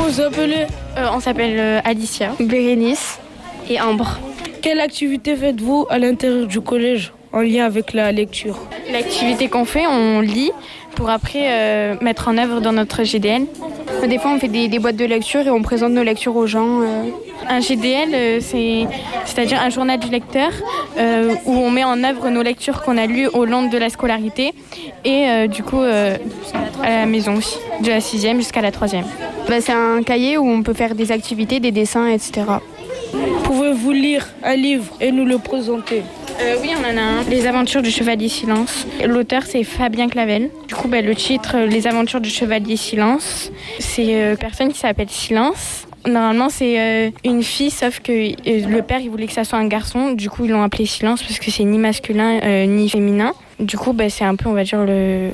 vous appelez? On s'appelle Alicia, Bérénice et Ambre. Quelle activité faites-vous à l'intérieur du collège en lien avec la lecture? L'activité qu'on fait, on lit pour après mettre en œuvre dans notre GDL. Des fois, on fait des boîtes de lecture et on présente nos lectures aux gens. Un GDL, c'est-à-dire un journal du lecteur où on met en œuvre nos lectures qu'on a lues au long de la scolarité et du coup à la maison aussi, de la 6e jusqu'à la 3e. C'est un cahier où on peut faire des activités, des dessins, etc. Pouvez-vous lire un livre et nous le présenter? Oui, on en a un. Les aventures du Chevalier Silence. L'auteur, c'est Fabien Clavel. Du coup, le titre, Les aventures du Chevalier Silence, c'est une personne qui s'appelle Silence. Normalement, c'est une fille, sauf que le père, il voulait que ça soit un garçon. Du coup, ils l'ont appelé Silence parce que c'est ni masculin ni féminin. Du coup, c'est un peu, on va dire, le